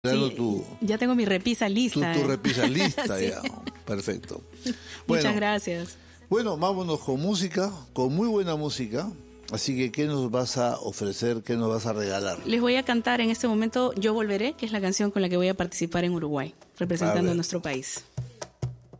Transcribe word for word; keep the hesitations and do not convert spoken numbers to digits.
Sí, tu, ya tengo mi repisa lista. Tu, tu repisa lista, sí. ya. Perfecto. Bueno, muchas gracias. Bueno, vámonos con música, con muy buena música. Así que, ¿qué nos vas a ofrecer? ¿Qué nos vas a regalar? Les voy a cantar en este momento Yo Volveré, que es la canción con la que voy a participar en Uruguay, representando a, a nuestro país.